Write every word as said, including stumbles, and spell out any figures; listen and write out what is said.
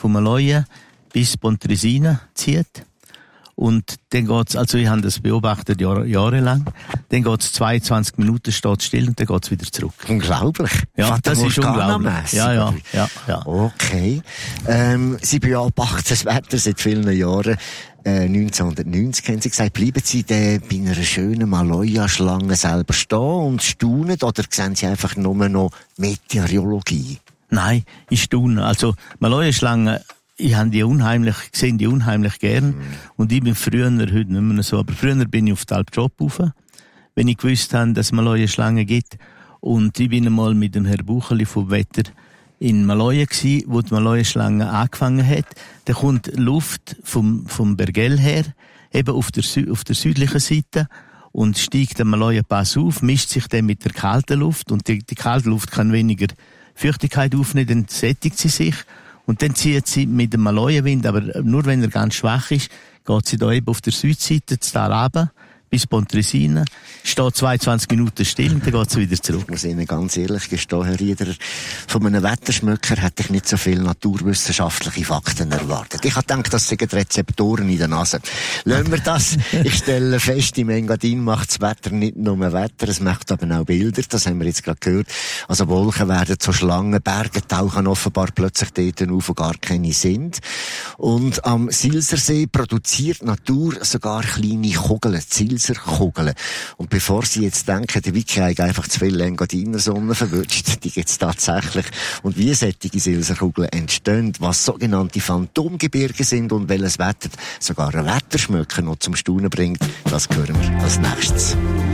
von Maloja bis Pontresina zieht. Und dann geht's, also ich habe das beobachtet Jahr, jahrelang, dann geht's zweiundzwanzig Minuten, steht still und dann geht's wieder zurück. Unglaublich. Ja, Fata das ist unglaublich. Ja, ja, ja, ja. Okay. Ähm, Sie beobachten das Wetter seit vielen Jahren. Äh, neunzehnhundertneunzig haben Sie gesagt, bleiben Sie denn bei einer schönen Maloja-Schlange selber stehen und staunen, oder sehen Sie einfach nur noch Meteorologie? Nein, ich staune. Also, Maloja-Schlangen, ich habe die unheimlich, gesehen die unheimlich gern. Mm. Und ich bin früher, heute nicht mehr so, aber früher bin ich auf die Alp Job rauf, wenn ich gewusst habe, dass es Maloja Schlangen gibt. Und ich bin einmal mit dem Herrn Bucheli vom Wetter in Maloja gsi, wo die Maloja Schlange angefangen hat. Da kommt Luft vom, vom Bergell her, eben auf der, Sü- auf der südlichen Seite, und steigt der Maloja Pass auf, mischt sich dann mit der kalten Luft, und die, die kalte Luft kann weniger Feuchtigkeit aufnehmen, dann sättigt sie sich. Und dann zieht sie mit dem Maloja-Wind, aber nur wenn er ganz schwach ist, geht sie da eben auf der Südseite, zu Tal runter, bis Pontresina, steht zweiundzwanzig Minuten still und dann geht sie wieder zurück. Ich muss Ihnen ganz ehrlich gestehen, Herr Rieder, von einem Wetterschmöcker hätte ich nicht so viele naturwissenschaftliche Fakten erwartet. Ich habe gedacht, das sind Rezeptoren in der Nase. Lassen wir das. Ich stelle fest, im Engadin macht das Wetter nicht nur Wetter, es macht aber auch Bilder, das haben wir jetzt gerade gehört. Also Wolken werden zu Schlangen, Berge tauchen offenbar plötzlich dort auf, wo gar keine sind. Und am Silsersee produziert die Natur sogar kleine Kugeln, Silserkugeln. Und bevor Sie jetzt denken, der Wiki hat einfach zu viel Engadiner Sonne verwünscht, die gibt's tatsächlich. Und wie solche Silserkugeln entstehen, was sogenannte Phantomgebirge sind und welches Wetter sogar ein Wetterschmöcker noch zum Staunen bringt, das hören wir als nächstes.